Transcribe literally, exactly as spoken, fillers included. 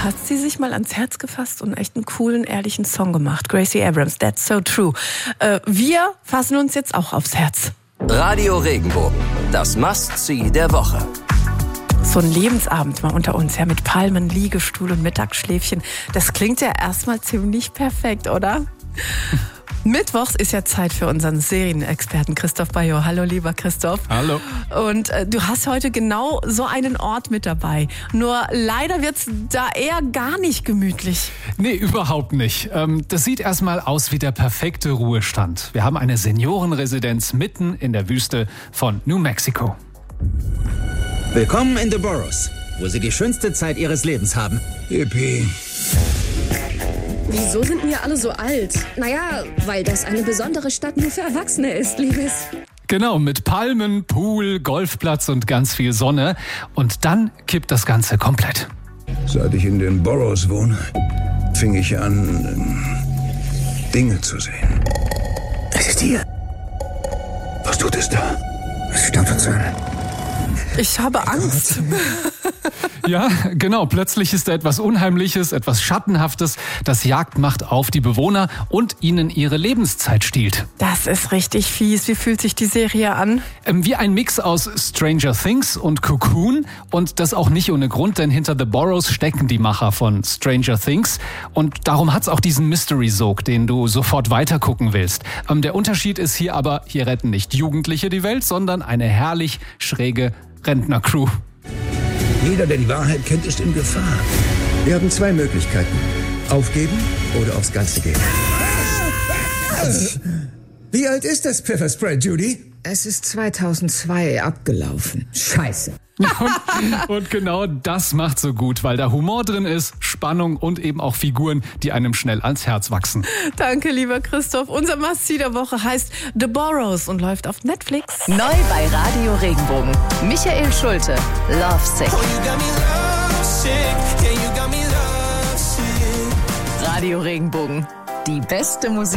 hat sie sich mal ans Herz gefasst und echt einen coolen, ehrlichen Song gemacht. Gracie Abrams, That's So True. Äh, wir fassen uns jetzt auch aufs Herz. Radio Regenbogen, das Must-See der Woche. So ein Lebensabend mal unter uns, ja, mit Palmen, Liegestuhl und Mittagsschläfchen. Das klingt ja erstmal ziemlich perfekt, oder? Mittwochs ist ja Zeit für unseren Serienexperten Christoph Bayo. Hallo, lieber Christoph. Hallo. Und äh, du hast heute genau so einen Ort mit dabei. Nur leider wird's da eher gar nicht gemütlich. Nee, überhaupt nicht. Ähm, das sieht erstmal aus wie der perfekte Ruhestand. Wir haben eine Seniorenresidenz mitten in der Wüste von New Mexico. Willkommen in The Boroughs, wo Sie die schönste Zeit Ihres Lebens haben. Yippie. Wieso sind wir alle so alt? Naja, weil das eine besondere Stadt nur für Erwachsene ist, Liebes. Genau, mit Palmen, Pool, Golfplatz und ganz viel Sonne. Und dann kippt das Ganze komplett. Seit ich in den Boroughs wohne, fing ich an, ähm, Dinge zu sehen. Es ist hier. Was tut es da? Es stammt uns an. Ich habe Angst. Ja, genau. Plötzlich ist da etwas Unheimliches, etwas Schattenhaftes, das Jagd macht auf die Bewohner und ihnen ihre Lebenszeit stiehlt. Das ist richtig fies. Wie fühlt sich die Serie an? Ähm, wie ein Mix aus Stranger Things und Cocoon. Und das auch nicht ohne Grund, denn hinter The Boroughs stecken die Macher von Stranger Things. Und darum hat's auch diesen Mystery-Sog, den du sofort weitergucken willst. Ähm, der Unterschied ist hier aber, hier retten nicht Jugendliche die Welt, sondern eine herrlich schräge Rentnercrew. Jeder, der die Wahrheit kennt, ist in Gefahr. Wir haben zwei Möglichkeiten. Aufgeben oder aufs Ganze gehen. Wie alt ist das Pfefferspray, Judy? Es ist zweitausendzwei abgelaufen. Scheiße. und, und genau das macht so gut, weil da Humor drin ist, Spannung und eben auch Figuren, die einem schnell ans Herz wachsen. Danke, lieber Christoph. Unser Must-See der Woche heißt The Boroughs und läuft auf Netflix. Neu bei Radio Regenbogen. Michael Schulte, Lovesick. Radio Regenbogen, die beste Musik.